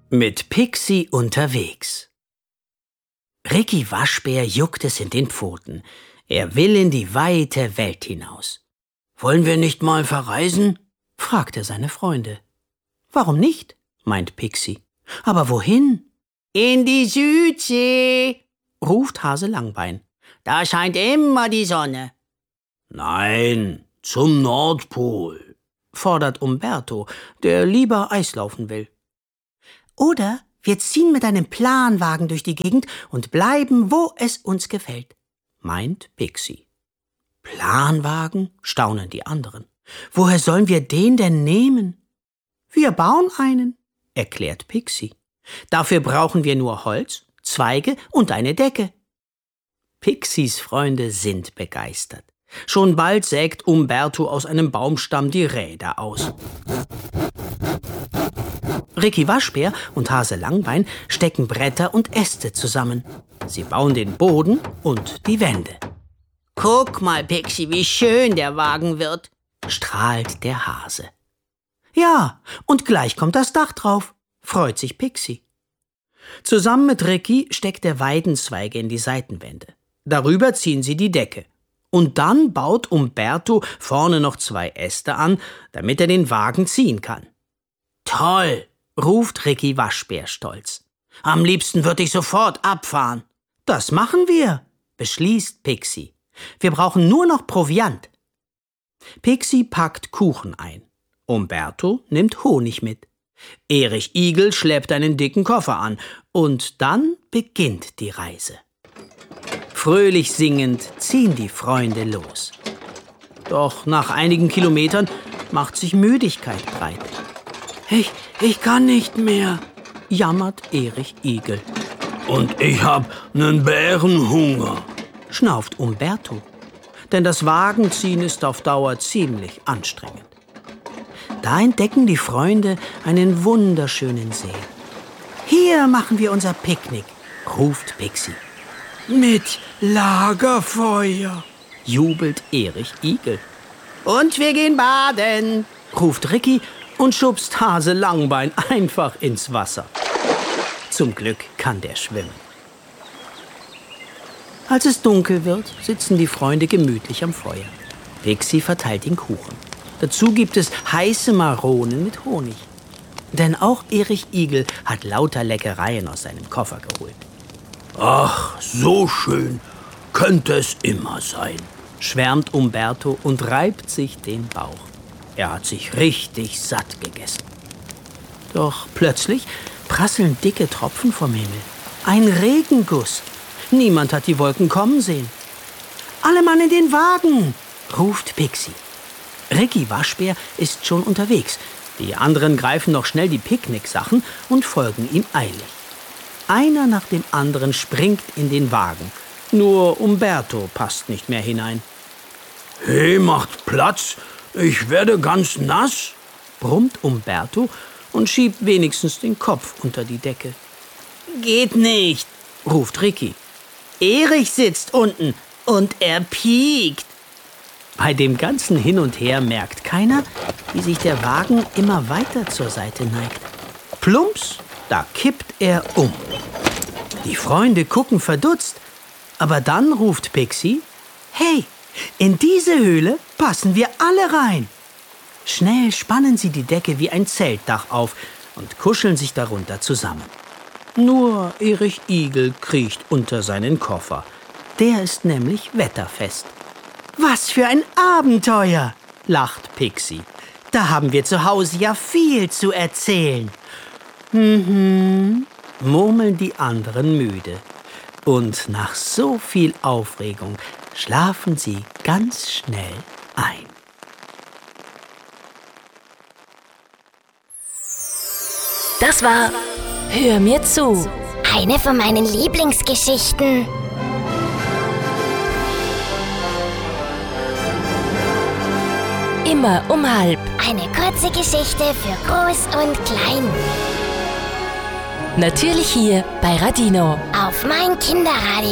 Mit Pixie unterwegs. Ricky Waschbär juckt es in den Pfoten. Er will in die weite Welt hinaus. »Wollen wir nicht mal verreisen?« fragt er seine Freunde. »Warum nicht?« meint Pixie. »Aber wohin?« »In die Südsee«, ruft Hase Langbein. »Da scheint immer die Sonne.« »Nein, zum Nordpol«, fordert Umberto, der lieber Eislaufen will. »Oder wir ziehen mit einem Planwagen durch die Gegend und bleiben, wo es uns gefällt«, meint Pixie. »Planwagen?«, staunen die anderen. »Woher sollen wir den denn nehmen?« »Wir bauen einen«, erklärt Pixie. »Dafür brauchen wir nur Holz, Zweige und eine Decke.« Pixies Freunde sind begeistert. Schon bald sägt Umberto aus einem Baumstamm die Räder aus. Ricky Waschbär und Hase Langbein stecken Bretter und Äste zusammen. Sie bauen den Boden und die Wände. »Guck mal, Pixie, wie schön der Wagen wird«, strahlt der Hase. »Ja, und gleich kommt das Dach drauf«, freut sich Pixie. Zusammen mit Ricky steckt er Weidenzweige in die Seitenwände. Darüber ziehen sie die Decke. Und dann baut Umberto vorne noch 2 Äste an, damit er den Wagen ziehen kann. »Toll«, ruft Ricky Waschbär stolz. »Am liebsten würde ich sofort abfahren.« »Das machen wir«, beschließt Pixie. »Wir brauchen nur noch Proviant.« Pixie packt Kuchen ein. Umberto nimmt Honig mit. Erich Igel schleppt einen dicken Koffer an. Und dann beginnt die Reise. Fröhlich singend ziehen die Freunde los. Doch nach einigen Kilometern macht sich Müdigkeit breit. Ich kann nicht mehr«, jammert Erich Igel. »Und ich hab nen Bärenhunger«, schnauft Umberto. Denn das Wagenziehen ist auf Dauer ziemlich anstrengend. Da entdecken die Freunde einen wunderschönen See. »Hier machen wir unser Picknick«, ruft Pixie. »Mit Lagerfeuer«, jubelt Erich Igel. »Und wir gehen baden«, ruft Ricky und schubst Hase Langbein einfach ins Wasser. Zum Glück kann der schwimmen. Als es dunkel wird, sitzen die Freunde gemütlich am Feuer. Pixie verteilt den Kuchen. Dazu gibt es heiße Maronen mit Honig. Denn auch Erich Igel hat lauter Leckereien aus seinem Koffer geholt. »Ach, so schön könnte es immer sein«, schwärmt Umberto und reibt sich den Bauch. Er hat sich richtig satt gegessen. Doch plötzlich prasseln dicke Tropfen vom Himmel. Ein Regenguss. Niemand hat die Wolken kommen sehen. »Alle Mann in den Wagen«, ruft Pixie. Ricky Waschbär ist schon unterwegs. Die anderen greifen noch schnell die Picknicksachen und folgen ihm eilig. Einer nach dem anderen springt in den Wagen. Nur Umberto passt nicht mehr hinein. »Hey, macht Platz, ich werde ganz nass«, brummt Umberto und schiebt wenigstens den Kopf unter die Decke. »Geht nicht«, ruft Ricky. »Erich sitzt unten und er piekt.« Bei dem ganzen Hin und Her merkt keiner, wie sich der Wagen immer weiter zur Seite neigt. Plumps, da kippt er um. Die Freunde gucken verdutzt, aber dann ruft Pixie: »Hey, in diese Höhle passen wir alle rein!« Schnell spannen sie die Decke wie ein Zeltdach auf und kuscheln sich darunter zusammen. Nur Erich Igel kriecht unter seinen Koffer. Der ist nämlich wetterfest. »Was für ein Abenteuer«, lacht Pixie. »Da haben wir zu Hause ja viel zu erzählen.« murmeln die anderen müde. Und nach so viel Aufregung schlafen sie ganz schnell ein. Das war Hör mir zu. Eine von meinen Lieblingsgeschichten. Immer um 12:30. Eine kurze Geschichte für Groß und Klein. Natürlich hier bei Radino. Auf mein Kinderradio.